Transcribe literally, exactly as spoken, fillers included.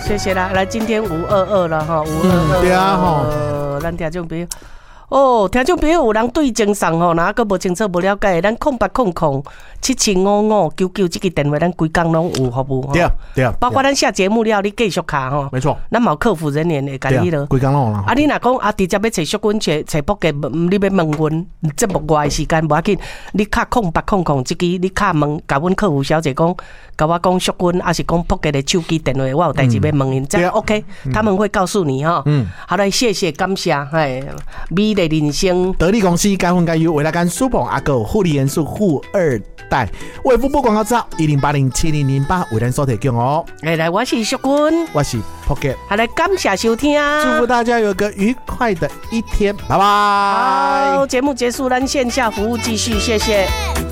谢谢啦。来，今天五二二了哈，五二二。 对啊哈。 呃，咱听众朋友。哦，听众朋友有人对精神吼，哪个无清楚无了解，咱空八空空七七五五九九这个电话，咱规工拢有服务。 对啊，对啊， 包括咱下节目了，你继续卡吼。 没错， 咱有客服人员会甲你咯。 规工拢有啦。 啊，你若讲啊，直接要找淑君、找找卜嘅，你要问阮节目外的时间无要紧，你卡空八空空这个，你卡问，甲阮客服小姐讲，甲我讲淑君，还是讲卜嘅的手机电话，我有代志要问因，这样 OK，他们会告诉你哈。嗯，好嘞，谢谢，感谢，哎，美丽人生。 得力公司该分该优，未来干舒鹏阿狗护理元素富二代，卫福部广告照一零八零七零零八为咱所提供哦。 来来，我是淑君， 我是 Pocket， 好来，感谢收听， 祝福大家有个愉快的一天，拜拜。 好，节目结束，咱线下服务继续，谢谢。